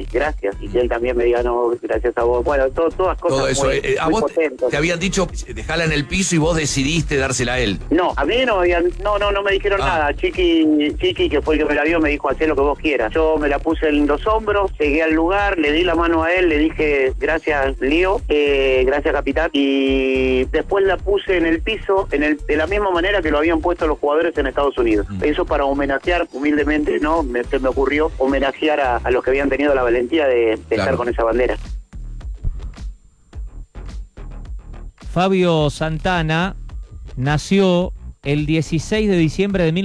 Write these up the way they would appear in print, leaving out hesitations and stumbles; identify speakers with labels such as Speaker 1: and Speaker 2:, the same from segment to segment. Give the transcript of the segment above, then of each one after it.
Speaker 1: gracias. Y que él también me diga, no, gracias a vos. Bueno, todas cosas
Speaker 2: todo eso.
Speaker 1: muy,
Speaker 2: ¿A
Speaker 1: muy
Speaker 2: vos
Speaker 1: potentes.
Speaker 2: te habían dicho dejala en el piso y vos decidiste dársela a él?
Speaker 1: No, a mí no me dijeron nada. Chiqui, que fue el que me la dio, me dijo, hacé lo que vos quieras. Yo me la puse en los hombros, llegué al lugar, le di la mano a él, le dije, gracias Lío, gracias capitán, y después la puse en el piso, de la misma manera que lo habían puesto los jugadores en Estados Unidos. Eso para homenajear, humildemente, ¿no? Se me ocurrió homenajear a los que habían tenido la valentía de estar con esa bandera.
Speaker 3: Fabio Santana nació el 16 de diciembre de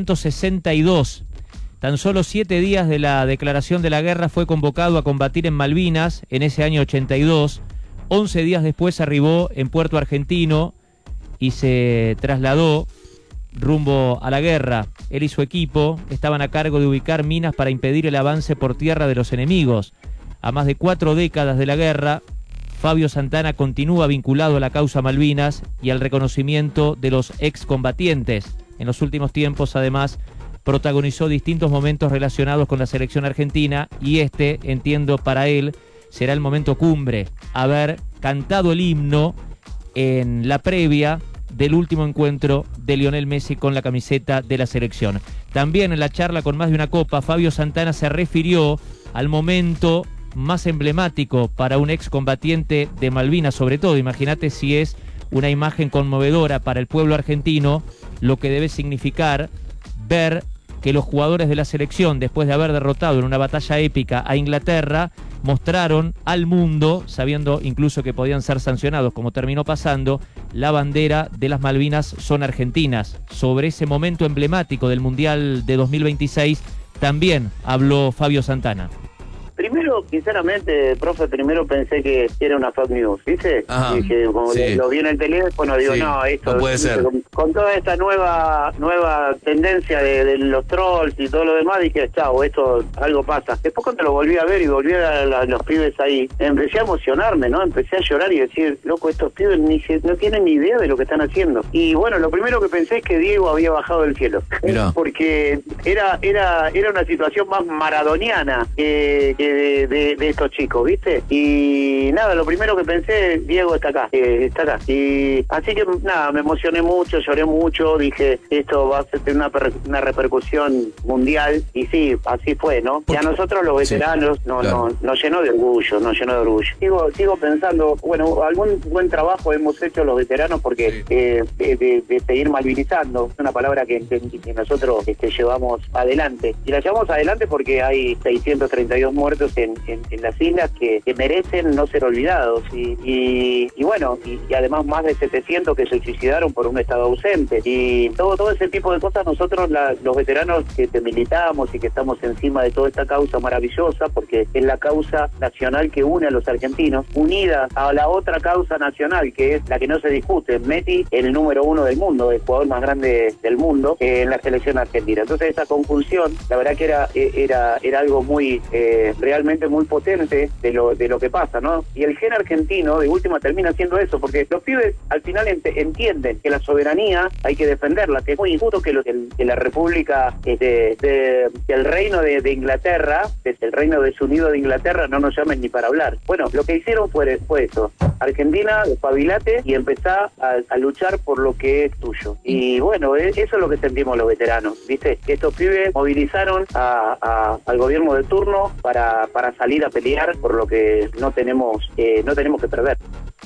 Speaker 3: 1962. Tan solo 7 días de la declaración de la guerra fue convocado a combatir en Malvinas en ese año 82. 11 días después arribó en Puerto Argentino y se trasladó rumbo a la guerra. Él y su equipo estaban a cargo de ubicar minas para impedir el avance por tierra de los enemigos. A más de 4 décadas de la guerra, Fabio Santana continúa vinculado a la causa Malvinas y al reconocimiento de los excombatientes. En los últimos tiempos, además, protagonizó distintos momentos relacionados con la selección argentina y entiendo, para él, será el momento cumbre, haber cantado el himno en la previa del último encuentro de Lionel Messi con la camiseta de la selección. También en la charla con Más de una Copa, Fabio Santana se refirió al momento más emblemático para un excombatiente de Malvinas, sobre todo. Imagínate si es una imagen conmovedora para el pueblo argentino, lo que debe significar ver que los jugadores de la selección, después de haber derrotado en una batalla épica a Inglaterra, mostraron al mundo, sabiendo incluso que podían ser sancionados, como terminó pasando, la bandera de las Malvinas son argentinas. Sobre ese momento emblemático del Mundial de 2026 también habló Fabio Santana.
Speaker 1: Primero, sinceramente, profe, pensé que era una fake news, ¿viste?
Speaker 2: Ajá,
Speaker 1: y que como lo vi en el teléfono, digo,
Speaker 2: sí,
Speaker 1: no, esto
Speaker 2: no puede ser.
Speaker 1: Con toda esta nueva tendencia de los trolls y todo lo demás, dije, chao, esto algo pasa. Después cuando lo volví a ver y volví a los pibes ahí, empecé a emocionarme, ¿no? Empecé a llorar y decir, loco, estos pibes no tienen ni idea de lo que están haciendo. Y bueno, lo primero que pensé es que Diego había bajado del cielo. Porque era una situación más maradoniana que de estos chicos, ¿viste? Y nada, lo primero que pensé, Diego está acá. Y así que nada, me emocioné mucho, lloré mucho, dije, esto va a tener una repercusión mundial, y sí, así fue, ¿no? Y a nosotros los veteranos nos llenó de orgullo, Sigo pensando, bueno, algún buen trabajo hemos hecho los veteranos porque de seguir malvinizando, es una palabra que nosotros llevamos adelante. Y la llevamos adelante porque hay 632 muertos en las islas que merecen no ser olvidados, y bueno, y además más de 700 que se suicidaron por un estado ausente, y todo ese tipo de cosas. Nosotros los veteranos que militamos y que estamos encima de toda esta causa maravillosa, porque es la causa nacional que une a los argentinos, unida a la otra causa nacional que es la que no se discute. Messi, el número 1 del mundo, el jugador más grande del mundo en la selección argentina. Entonces esa conjunción, la verdad que era algo muy realmente muy potente de lo que pasa, ¿no? Y el gen argentino de última termina siendo eso, porque los pibes al final entienden que la soberanía hay que defenderla, que es muy injusto que la república del reino de Inglaterra, el reino desunido de Inglaterra, no nos llamen ni para hablar. Bueno, lo que hicieron fue eso. Argentina, despabilate y empezá a luchar por lo que es tuyo. Y bueno, eso es lo que sentimos los veteranos, ¿viste? Estos pibes movilizaron al gobierno de turno para salir a pelear por lo que no tenemos que perder.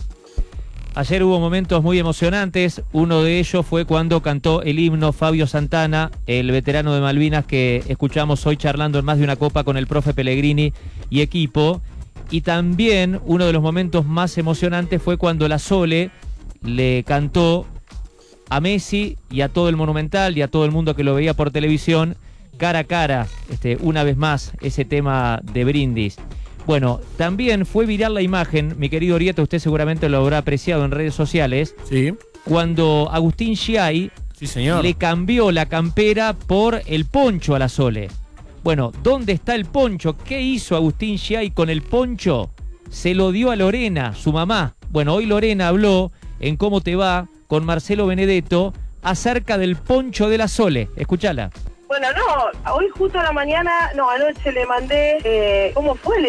Speaker 3: Ayer hubo momentos muy emocionantes. Uno de ellos fue cuando cantó el himno Fabio Santana, el veterano de Malvinas que escuchamos hoy charlando en Más de una Copa con el profe Pellegrini y equipo. Y también uno de los momentos más emocionantes fue cuando la Sole le cantó a Messi y a todo el Monumental y a todo el mundo que lo veía por televisión, cara a cara, una vez más, ese tema de brindis. Bueno, también fue viral la imagen, mi querido Orieta, usted seguramente lo habrá apreciado en redes sociales,
Speaker 4: sí,
Speaker 3: cuando Agustín Schiai le cambió la campera por el poncho a la Sole. Bueno, ¿dónde está el poncho? ¿Qué hizo Agustín Schiai con el poncho? Se lo dio a Lorena, su mamá. Bueno, hoy Lorena habló en Cómo te va con Marcelo Benedetto acerca del poncho de la Sole. Escuchala.
Speaker 5: Bueno, no, hoy justo a la mañana, anoche le mandé, ¿cómo fue?